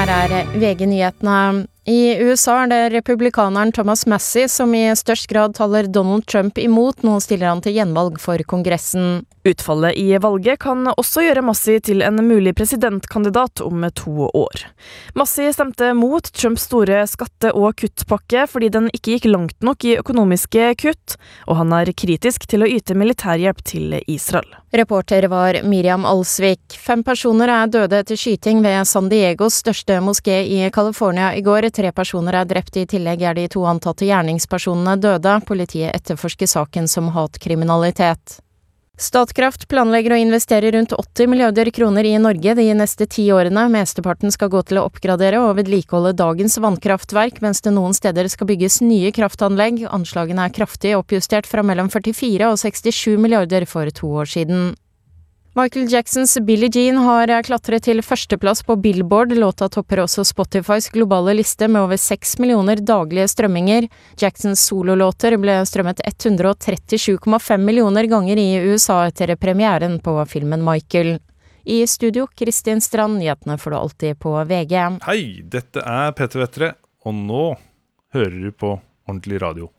Her VG-nyhetene. I USA det republikaneren Thomas Massie som i størst grad taler Donald Trump imot. Nå stiller han til gjenvalg for kongressen. Utfallet i valget kan også gjøre Massie til en mulig presidentkandidat om 2 år. Massie stemte mot Trumps store skatte- og kuttpakke fordi den ikke gikk langt nok i økonomiske kutt, og han kritisk til å yte militærhjelp til Israel. Reporter var Miriam Alsvik. 5 personer døde etter skyting ved San Diegos største moské i California i går. 3 personer drept, i tillegg de 2 antatte gjerningspersonene døde. Politiet etterforsker saken som hatkriminalitet. Statkraft planlegger å investere rundt 80 milliarder kroner i Norge de neste 10 årene. Mesteparten skal gå til å oppgradere og vedlikeholde dagens vannkraftverk, mens det noen steder skal bygges nye kraftanlegg. Anslagene kraftig oppjustert fra mellom 44 og 67 milliarder for 2 år siden. Michael Jacksons Billie Jean har klatret til førsteplass på Billboard. Låta topper også Spotifys globale liste med over 6 millioner daglige strømminger. Jacksons sololåter ble strømmet 137,5 millioner ganger i USA etter premieren på filmen Michael. I studio, Kristin Strand, nyhetene får du alltid på VG. Hei, dette Peter Vettere, og nå hører du på Ordentlig Radio.